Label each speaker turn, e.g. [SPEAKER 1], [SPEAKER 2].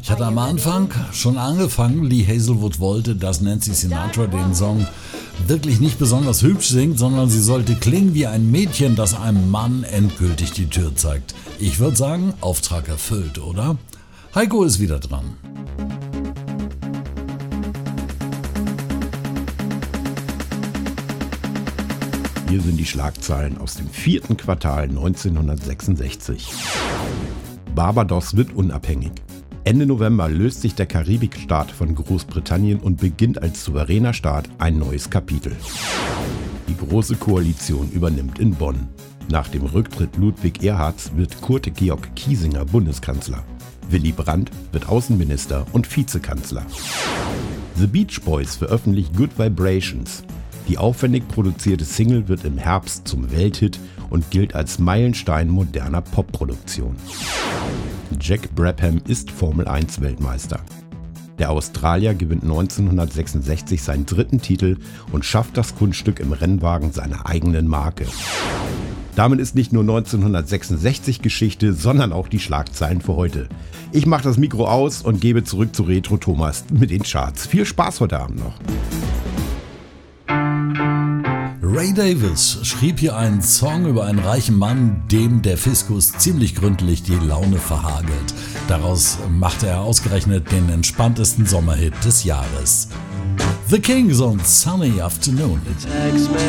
[SPEAKER 1] Ich hatte am Anfang schon angefangen, Lee Hazelwood wollte, dass Nancy Sinatra den Song wirklich nicht besonders hübsch singt, sondern sie sollte klingen wie ein Mädchen, das einem Mann endgültig die Tür zeigt. Ich würde sagen, Auftrag erfüllt, oder? Heiko ist wieder dran.
[SPEAKER 2] Hier sind die Schlagzeilen aus dem 4. Quartal 1966. Barbados wird unabhängig. Ende November löst sich der Karibikstaat von Großbritannien und beginnt als souveräner Staat ein neues Kapitel. Die Große Koalition übernimmt in Bonn. Nach dem Rücktritt Ludwig Erhards wird Kurt Georg Kiesinger Bundeskanzler. Willy Brandt wird Außenminister und Vizekanzler. The Beach Boys veröffentlicht Good Vibrations. Die aufwendig produzierte Single wird im Herbst zum Welthit und gilt als Meilenstein moderner Popproduktion. Jack Brabham ist Formel-1-Weltmeister. Der Australier gewinnt 1966 seinen 3. Titel und schafft das Kunststück im Rennwagen seiner eigenen Marke. Damit ist nicht nur 1966 Geschichte, sondern auch die Schlagzeilen für heute. Ich mache das Mikro aus und gebe zurück zu Retro Thomas mit den Charts. Viel Spaß heute Abend noch.
[SPEAKER 1] Ray Davies schrieb hier einen Song über einen reichen Mann, dem der Fiskus ziemlich gründlich die Laune verhagelt. Daraus machte er ausgerechnet den entspanntesten Sommerhit des Jahres. The Kings on Sunny Afternoon.